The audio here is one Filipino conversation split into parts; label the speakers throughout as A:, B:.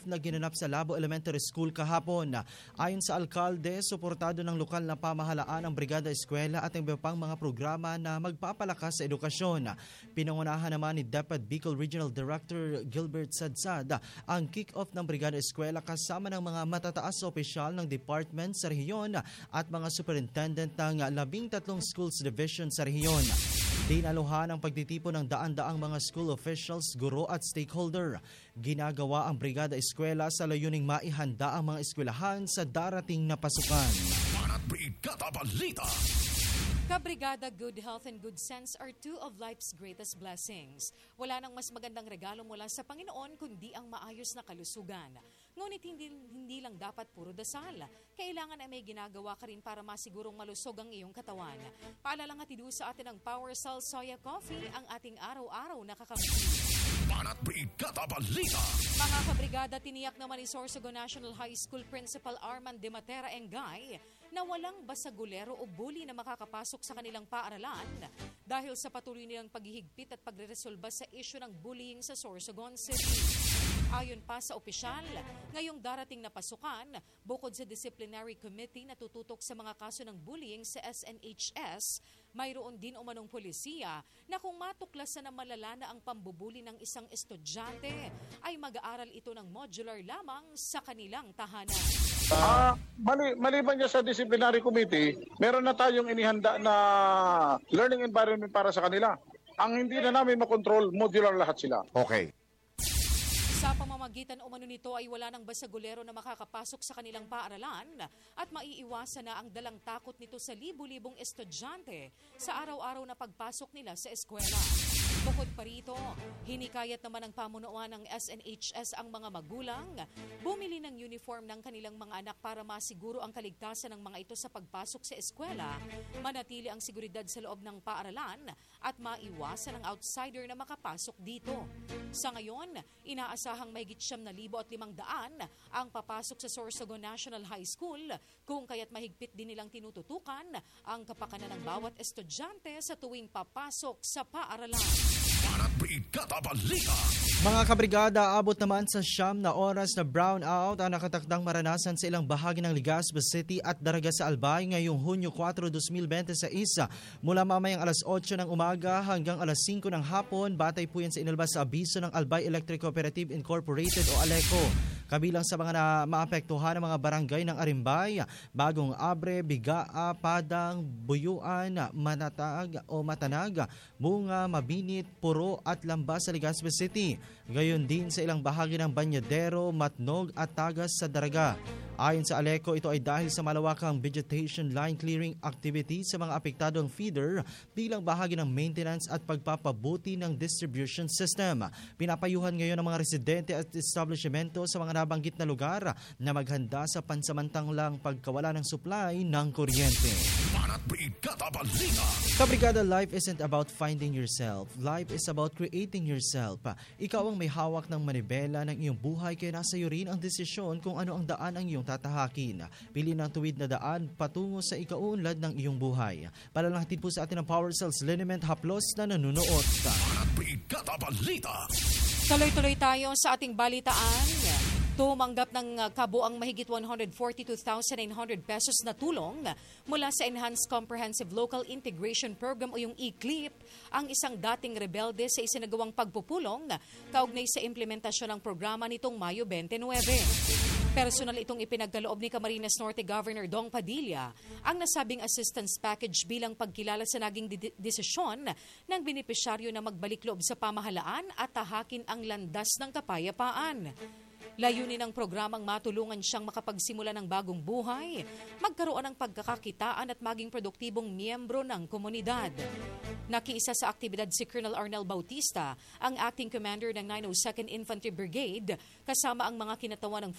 A: na ginanap sa Labo Elementary School kahapon. Ayon sa alkalde, suportado ng lokal na pamahalaan ang Brigada Eskwela at iba pang mga programa na magpapalakas sa edukasyon. Pinangunahan naman ni DepEd Bicol Regional Director Gilbert Sadsad ang kick-off ng Brigada Eskwela kasama ng mga matataas na opisyal ng department sa rehiyon at mga superintendent ng 13 schools division sa rehiyon. Dinaluhan ang pagtitipon ng daan-daang mga school officials, guro at stakeholder. Ginagawa ang Brigada Eskwela sa layuning maihanda ang mga eskwelahan sa darating na pasukan.
B: Brigada Balita.
C: Kabrigada, good health and good sense are two of life's greatest blessings. Wala nang mas magandang regalo mula sa Panginoon kundi ang maayos na kalusugan. Ngunit hindi lang dapat puro dasal. Kailangan ay may ginagawa ka rin para masigurong malusog ang iyong katawan. Paalalang hatido sa atin ang Power Cell Soya Coffee, ang ating araw-araw na kakampi.
B: Brigada Balita.
C: Mga kabrigada, tiniyak naman ni Sorsogon National High School Principal Arman de Matera Engay na walang basagulero o bully na makakapasok sa kanilang paaralan dahil sa patuloy nilang paghihigpit at pagreresolba sa isyu ng bullying sa Sorsogon City. Ayon pa sa opisyal, ngayong darating na pasukan, bukod sa disciplinary committee na tututok sa mga kaso ng bullying sa SNHS, mayroon din umanong polisiya na kung matuklasan na malala na ang pambubuli ng isang estudyante, ay mag-aaral ito ng modular lamang sa kanilang tahanan.
D: Maliban niya sa disciplinary committee, meron na tayong inihanda na learning environment para sa kanila. Ang hindi na namin makontrol, modular lahat sila.
B: Okay.
C: Sa pamamagitan umano nito ay wala nang basagulero na makakapasok sa kanilang paaralan at maiiwasan na ang dalang takot nito sa libu-libong estudyante sa araw-araw na pagpasok nila sa eskwela. Bukod pa rito, hinikayat naman ng pamunuan ng SNHS ang mga magulang bumili ng uniform ng kanilang mga anak para masiguro ang kaligtasan ng mga ito sa pagpasok sa eskwela, manatili ang seguridad sa loob ng paaralan at maiwasan ang outsider na makapasok dito. Sa ngayon, inaasahang mahigit 7,500 ang papasok sa Sorsogon National High School, kung kaya't mahigpit din nilang tinututukan ang kapakanan ng bawat estudyante sa tuwing papasok sa paaralan.
B: Brigada Balita.
A: Mga kabrigada, abot naman sa 9 na oras na brownout ang nakatakdang maranasan sa ilang bahagi ng Legazpi City at Daraga sa Albay ngayong Hunyo 4, 2026 mula mamayang alas 8 ng umaga hanggang alas 5 ng hapon. Batay po yan sa inilabas sa abiso ng Albay Electric Cooperative Incorporated o ALECO. Kabilang sa mga na maapektuhan ng mga barangay ng Arimbay, Bagong Abre, Bigaa, Padang, Buyuan, Manatag o Matanag, Bunga, Mabinit, Puro at Lamba sa Legazpi City. Gayon din sa ilang bahagi ng Banyadero, Matnog at Tagas sa Daraga. Ayon sa ALECO, ito ay dahil sa malawakang vegetation line clearing activity sa mga apektadong feeder bilang bahagi ng maintenance at pagpapabuti ng distribution system. Pinapayuhan ngayon ng mga residente at establishmento sa mga nabanggit na lugar na maghanda sa pansamantalang pagkawala ng supply ng kuryente.
B: Brigada Balita.
A: Kabrigada, life isn't about finding yourself. Life is about creating yourself. Ikaw ang may hawak ng manibela ng iyong buhay kaya nasa iyo rin ang desisyon kung ano ang daan ang iyong tatahakin. Pili ng tuwid na daan patungo sa ikaunlad ng iyong buhay. Palalahatid po sa atin ang Power Cells Liniment Haplos na nanunuot.
B: Brigada Balita.
C: Tuloy-tuloy tayo sa ating balitaan. Tumanggap ng kabuang mahigit 142,900 pesos na tulong mula sa Enhanced Comprehensive Local Integration Program o yung ECLIP ang isang dating rebelde sa isinagawang pagpupulong kaugnay sa implementasyon ng programa nitong Mayo 29. Personal itong ipinagkaloob ni Camarines Norte Governor Dong Padilla ang nasabing assistance package bilang pagkilala sa naging desisyon ng benepisyaryo na magbalik loob sa pamahalaan at tahakin ang landas ng kapayapaan. Layunin ng programang matulungan siyang makapagsimula ng bagong buhay, magkaroon ng pagkakakitaan at maging produktibong miyembro ng komunidad. Nakiisa sa aktibidad si Colonel Arnel Bautista, ang acting commander ng 902nd Infantry Brigade, kasama ang mga kinatawan ng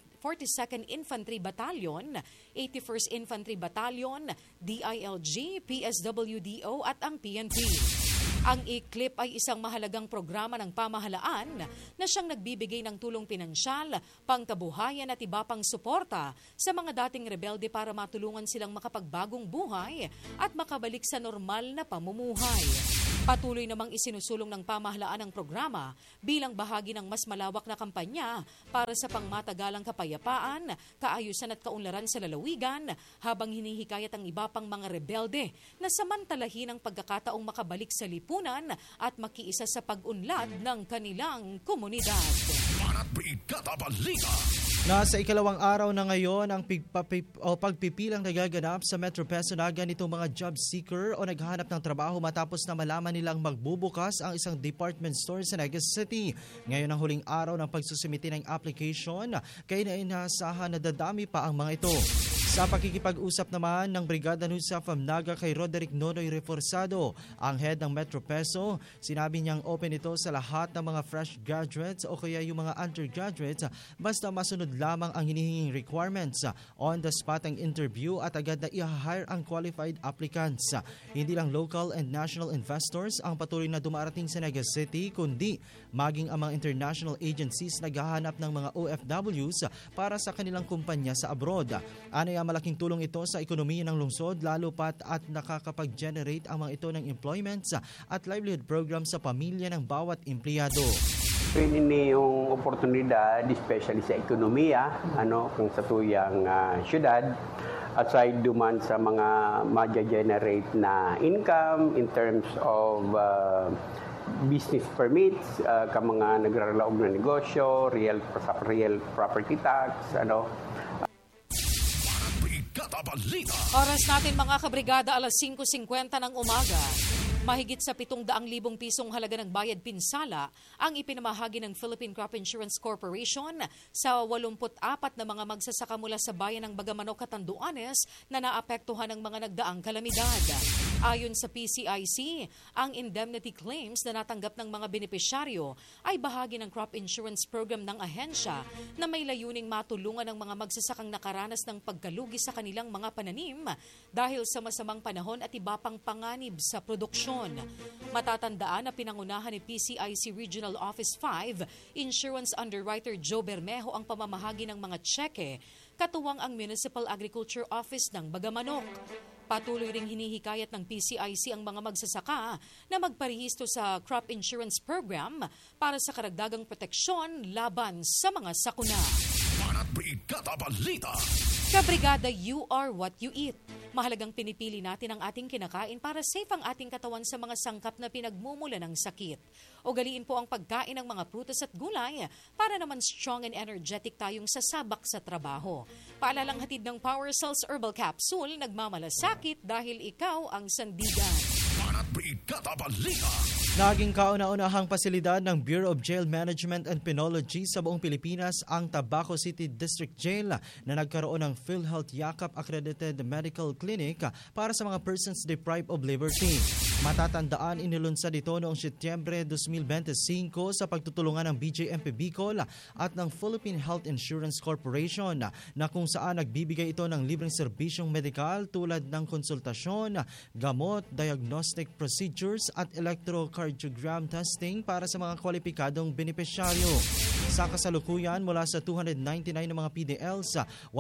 C: 42nd Infantry Battalion, 81st Infantry Battalion, DILG, PSWDO at ang PNP. Ang ECLIP ay isang mahalagang programa ng pamahalaan na siyang nagbibigay ng tulong pinansyal, pangkabuhayan at iba pang suporta sa mga dating rebelde para matulungan silang makapagbagong buhay at makabalik sa normal na pamumuhay. Patuloy namang isinusulong ng pamahalaan ang programa bilang bahagi ng mas malawak na kampanya para sa pangmatagalang kapayapaan, kaayusan at kaunlaran sa lalawigan habang hinihikayat ang iba pang mga rebelde na samantalahin ang pagkakataong makabalik sa lipunan at makiisa sa pag-unlad ng kanilang komunidad.
B: Banat Brigada Balita.
A: Nasa ikalawang araw na ngayon ang pagpipilang nagaganap sa Metro Pesonaga nitong mga job seeker o naghahanap ng trabaho matapos na malaman nilang magbubukas ang isang department store sa Naga City. Ngayon ang huling araw ng pagsusumiti ng application, kaya inaasahan na dadami pa ang mga ito. Sa pakikipag-usap naman ng Brigada News from Naga kay Roderick Nonoy Reforzado, ang head ng Metro Peso, sinabi niyang open ito sa lahat ng mga fresh graduates o kaya yung mga undergraduates basta masunod lamang ang hinihinging requirements. On the spot ang interview at agad na i-hire ang qualified applicants. Hindi lang local and national investors ang patuloy na dumarating sa Naga City, kundi maging ang mga international agencies naghahanap ng mga OFWs para sa kanilang kumpanya sa abroad. Ano malaking tulong ito sa ekonomiya ng lungsod lalo pat at nakakapag-generate ang mga ito ng employments at livelihood program sa pamilya ng bawat empleyado.
E: Ini yung oportunidad, especially sa ekonomiya, kung sa tuyang syudad, aside duman sa mga ma-generate na income in terms of business permits, ka mga nagraralaog na negosyo, real property tax,
B: Balita.
C: Oras natin mga kabrigada, alas 5:50 ng umaga. Mahigit sa 700,000 pisong halaga ng bayad pinsala ang ipinamahagi ng Philippine Crop Insurance Corporation sa 84 na mga magsasaka mula sa bayan ng Bagamanok, Catanduanes na naapektuhan ng mga nagdaang kalamidad. Ayon sa PCIC, ang indemnity claims na natanggap ng mga benepisyaryo ay bahagi ng crop insurance program ng ahensya na may layuning matulungan ng mga magsasakang nakaranas ng pagkalugi sa kanilang mga pananim dahil sa masamang panahon at iba pang panganib sa produksyon. Matatandaan na pinangunahan ni PCIC Regional Office 5 Insurance Underwriter Joe Bermejo ang pamamahagi ng mga tseke, katuwang ang Municipal Agriculture Office ng Bagamanok. Patuloy ring hinihikayat ng PCIC ang mga magsasaka na magparehisto sa crop insurance program para sa karagdagang proteksyon laban sa mga sakuna.
B: Banat Brigada Balita.
C: Kabrigada, you are what you eat. Mahalagang pinipili natin ang ating kinakain para safe ang ating katawan sa mga sangkap na pinagmumula ng sakit. Ugaliin po ang pagkain ng mga prutas at gulay para naman strong and energetic tayong sasabak sa trabaho. Paalalang hatid ng Power Cells Herbal Capsule, nagmamalasakit dahil ikaw ang sandigan.
B: Banat Brigada Balita.
A: Naging kauna-unahang pasilidad ng Bureau of Jail Management and Penology sa buong Pilipinas ang Tabaco City District Jail na nagkaroon ng PhilHealth Yakap Accredited Medical Clinic para sa mga persons deprived of liberty. Matatandaan, inilunsad ito noong Setyembre 2025 sa pagtutulungan ng BJMP Bicol at ng Philippine Health Insurance Corporation na kung saan nagbibigay ito ng libreng serbisyong medikal tulad ng konsultasyon, gamot, diagnostic procedures at electrocardiogram testing para sa mga kwalipikadong benepisyaryo. Sa kasalukuyan, mula sa 299 na mga PDLs,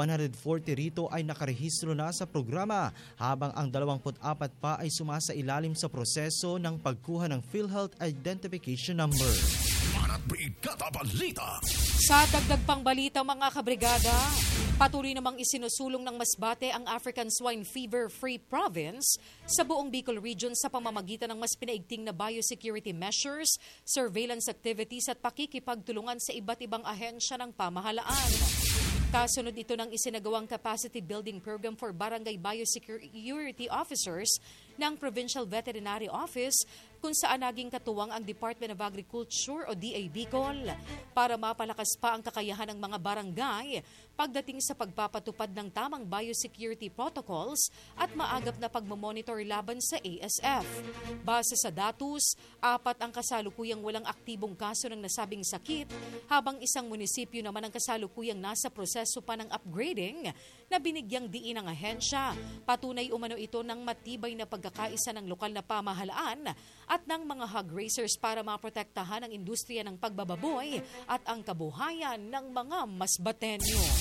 A: 140 rito ay nakarehistro na sa programa, habang ang 24 pa ay sumasailalim sa proseso ng pagkuha ng PhilHealth Identification Number.
B: Banat Brigada Balita.
C: Sa dagdag pang balita mga kabrigada, patuloy namang isinusulong ng Masbate ang African Swine Fever-Free Province sa buong Bicol Region sa pamamagitan ng mas pinaigting na biosecurity measures, surveillance activities at pakikipagtulungan sa iba't ibang ahensya ng pamahalaan. Kasunod ito ng isinagawang capacity building program for barangay biosecurity officers ng Provincial Veterinary Office kung saan naging katuwang ang Department of Agriculture o DA Bicol para mapalakas pa ang kakayahan ng mga barangay pagdating sa pagpapatupad ng tamang biosecurity protocols at maagap na pagmamonitor laban sa ASF. Base sa datos, 4 ang kasalukuyang walang aktibong kaso ng nasabing sakit, habang isang munisipyo naman ang kasalukuyang nasa proseso pa ng upgrading na binigyang diin ng ahensya. Patunay umano ito ng matibay na pagkakaisa ng lokal na pamahalaan at ng mga hog raisers para maprotektahan ang industriya ng pagbababoy at ang kabuhayan ng mga Masbateño.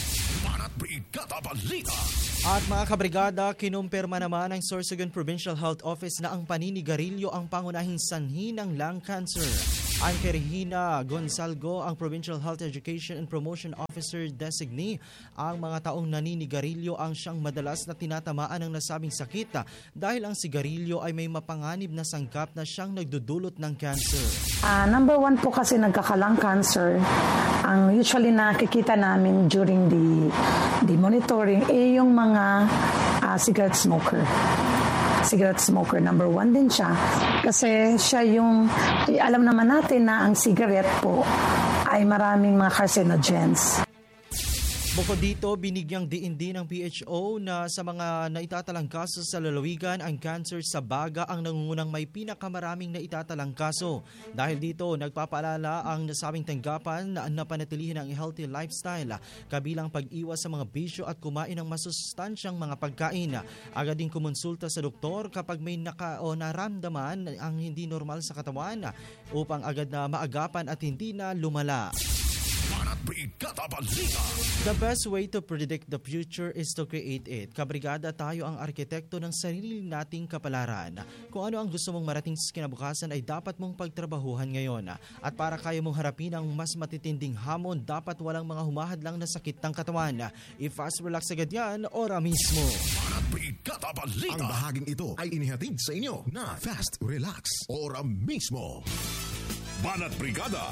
B: Banat Brigada Balita.
A: At mga kabrigada, kinumpirma naman ng Sorsogon Provincial Health Office na ang paninigarilyo ang pangunahing sanhi ng lung cancer. Ang kay Regina Gonzalgo, ang Provincial Health Education and Promotion Officer Designee, ang mga taong naninigarilyo ang siyang madalas na tinatamaan ng nasabing sakit dahil ang sigarilyo ay may mapanganib na sangkap na siyang nagdudulot ng cancer.
F: Number one po kasi nagkakalang cancer, ang usually nakikita namin during the monitoring yung mga cigarette smoker. Cigarette smoker, number one din siya. Kasi siya yung, alam naman natin na ang cigarette po ay maraming mga carcinogens.
A: Bukod dito, binigyang diin din ng PHO na sa mga naitatalang kaso sa lalawigan, ang cancer sa baga ang nangungunang may pinakamaraming naitatalang kaso. Dahil dito, nagpapaalala ang nasabing tanggapan na napanatilihin ang healthy lifestyle, kabilang pag-iwas sa mga bisyo at kumain ng masustansyang mga pagkain. Agad din kumonsulta sa doktor kapag may naramdaman ang hindi normal sa katawan upang agad na maagapan at hindi na lumala.
B: Banat Brigada Balita.
A: The best way to predict the future is to create it. Kabrigada, tayo ang arkitekto ng sarili nating kapalaran. Kung ano ang gusto mong marating sa kinabukasan ay dapat mong pagtrabahuhan ngayon. At para kaya mong harapin ang mas matitinding hamon, dapat walang mga humahadlang na sakit ng katawan. I-fast relax agad yan, ora mismo.
B: Banat Brigada Balita. Ang bahaging ito ay inihatid sa inyo na Fast Relax Ora mismo. Banat Brigada.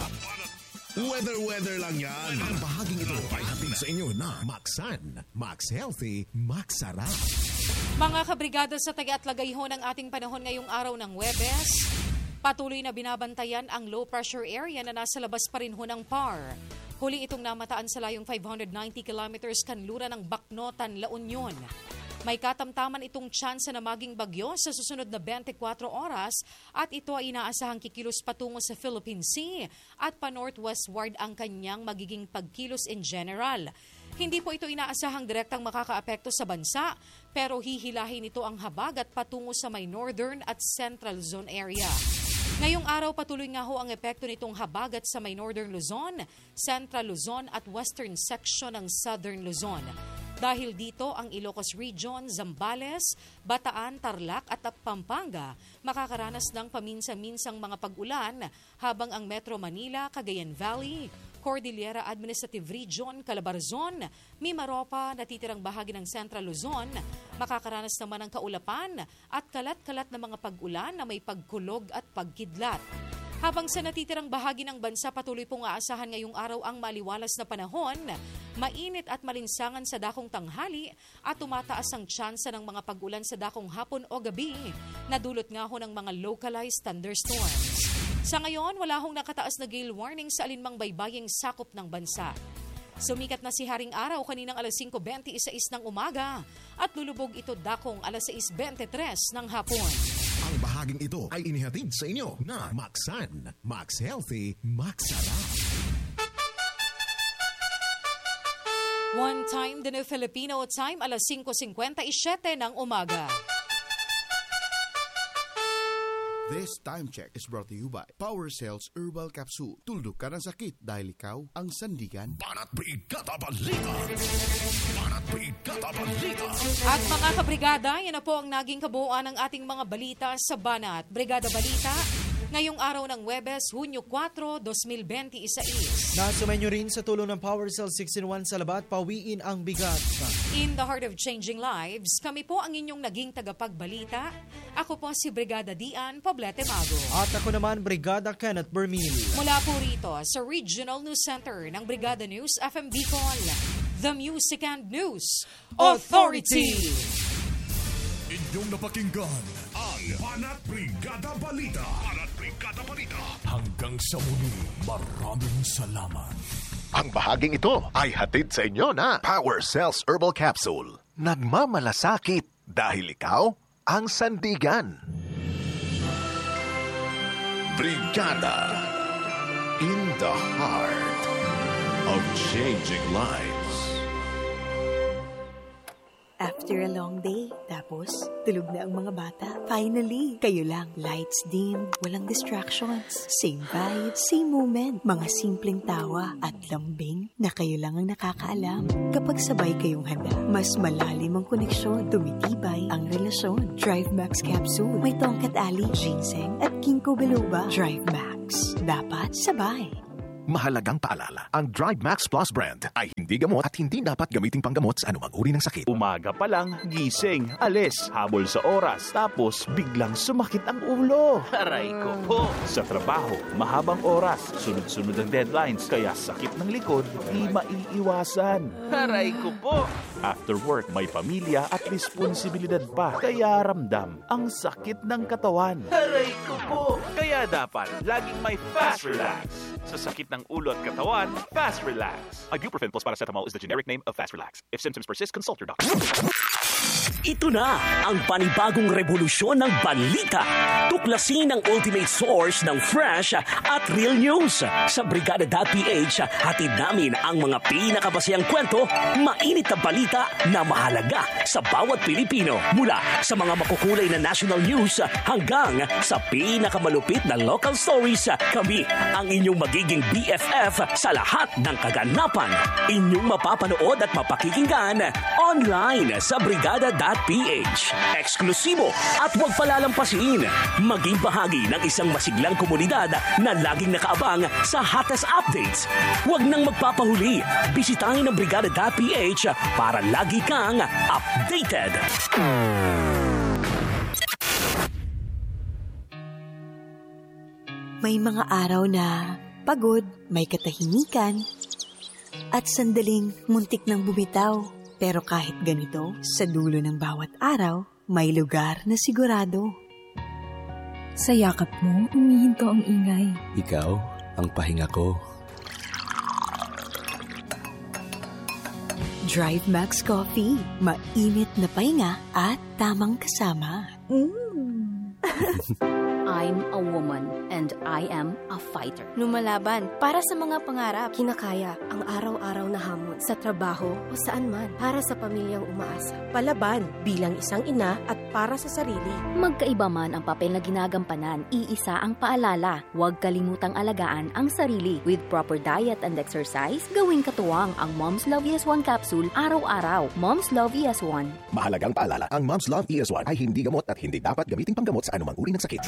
B: Weather lang yan. Ang bahaging ito ay hatid sa inyo na Maxan. Max Healthy, Max Sarap.
C: Mga kabrigada, sa Taga at Lagayhon ng ating panahon ngayong araw ng Huwebes, patuloy na binabantayan ang low pressure area na nasa labas pa rin ho ng PAR. Huli itong namataan sa layong 590 kilometers kanluran ng Bacnotan, La Union. May katamtaman itong tsansa na maging bagyo sa susunod na 24 oras at ito ay inaasahang kikilos patungo sa Philippine Sea at pa-northwestward ang kanyang magiging pagkilos in general. Hindi po ito inaasahang direktang makakaapekto sa bansa, pero hihilahin ito ang habagat patungo sa may northern at central zone area. Ngayong araw, patuloy nga ho ang epekto nitong habagat sa may northern Luzon, central Luzon at western section ng southern Luzon. Dahil dito, ang Ilocos Region, Zambales, Bataan, Tarlac at Pampanga makakaranas ng paminsan-minsang mga pag-ulan, habang ang Metro Manila, Cagayan Valley, Cordillera Administrative Region, Calabarzon, Mimaropa, natitirang bahagi ng Central Luzon, makakaranas naman ng kaulapan at kalat-kalat na mga pag-ulan na may pagkulog at pagkidlat. Habang sa natitirang bahagi ng bansa, patuloy pong aasahan ngayong araw ang maliwalas na panahon, mainit at malinsangan sa dakong tanghali at tumataas ang tsansa ng mga pag-ulan sa dakong hapon o gabi na dulot nga ho ng mga localized thunderstorms. Sa ngayon, wala hong nakataas na gale warning sa alinmang baybaying sakop ng bansa. Sumikat na si Haring Araw kaninang alas 5:26 ng umaga at lulubog ito dakong alas 6:23 ng hapon.
B: Ang bahaging ito ay inihatid sa inyo na Maxan. Max Healthy, Max Sarap.
C: One time din ng Filipino time, alas 5:57 ng umaga.
G: This time check is brought to you by Power Cells Herbal Capsule. Tuldok ka ng sakit dahil ikaw ang sandigan.
B: Banat Brigada Balita. Banat Brigada Balita.
C: At mga kabrigada, yan na po ang naging kabuuan ng ating mga balita sa Banat Brigada Balita. Ngayong araw ng Huwebes, Hunyo 4, 2026.
A: Nasumayin nyo rin sa tulong ng Power Cell 6-in-1 sa labat, pawiin ang bigat.
C: In the heart of changing lives, kami po ang inyong naging tagapagbalita. Ako po si Brigada Dian Poblete Mago.
A: At ako naman, Brigada Kenneth Bermil.
C: Mula po rito sa Regional News Center ng Brigada News FM Bicol, The Music and News Authority.
B: Inyong napakinggan ang Banat Brigada Balita. Banat Brigada Balita. Hanggang sa muli, maraming salamat. Ang bahaging ito ay hatid sa inyo na Power Cells Herbal Capsule. Nagmamalasakit dahil ikaw ang sandigan. Brigada in the heart of changing lives.
H: After a long day, tapos tulog na ang mga bata. Finally, kayo lang. Lights dimmed, walang distractions. Same vibe, same moment. Mga simpleng tawa at lambing na kayo lang ang nakakaalam. Kapag sabay kayong handa, mas malalim ang koneksyon, tumitibay ang relasyon. Drive Max Capsule, may tongkat ali, ginseng at ginkgo biloba. Drive Max, dapat sabay.
B: Mahalagang paalala, ang Drive Max Plus brand ay hindi gamot at hindi dapat gamiting panggamot sa anumang uri ng sakit.
I: Umaga pa lang, gising, alis, habol sa oras, tapos biglang sumakit ang ulo. Aray ko po. Sa trabaho, mahabang oras, sunod-sunod ang deadlines, kaya sakit ng likod, di maiiwasan. Aray ko po. After work, may pamilya at responsibilidad pa, kaya ramdam ang sakit ng katawan. Aray ko po. Kaya dapat laging may Fast Relax. Sa sakit ng ulo at katawan, Fast Relax. Ibuprofen plus paracetamol is the generic name of Fast Relax. If symptoms persist, consult your doctor.
J: Ito na ang panibagong revolusyon ng balita. Tuklasin ang ultimate source ng fresh at real news. Sa Brigada.ph, hatid namin ang mga pinakabasihang kwento, mainit na balita na mahalaga sa bawat Pilipino. Mula sa mga makukulay na national news hanggang sa pinakamalupit na local stories, kami ang inyong magiging BFF sa lahat ng kaganapan. Inyong mapapanood at mapakikinggan online sa Brigada.ph. Eksklusibo at huwag palalampasin. Maging bahagi ng isang masiglang komunidad na laging nakaabang sa hottest updates. Huwag nang magpapahuli. Bisitahin ang Brigada.ph para lagi kang updated.
H: May mga araw na pagod, may katahimikan, at sandaling muntik nang bumitaw. Pero kahit ganito, sa dulo ng bawat araw, may lugar na sigurado.
K: Sa yakap mo, umihinto ang ingay.
L: Ikaw, ang pahinga ko.
H: Drive Max Coffee. Mainit na pahinga at tamang kasama.
K: I'm a woman and I am a fighter.
M: Lumalaban para sa mga pangarap. Kinakaya ang araw-araw na hamon sa trabaho o saan man para sa pamilyang umaasa. Palaban bilang isang ina at para sa sarili.
K: Magkaiba man ang papel na ginagampanan, iisa ang paalala. Huwag kalimutang alagaan ang sarili. With proper diet and exercise, gawing katuwang ang Mom's Love ES1 capsule araw-araw. Mom's Love ES1.
B: Mahalagang paalala, ang Mom's Love ES1 ay hindi gamot at hindi dapat gamiting panggamot sa anumang uri ng sakit.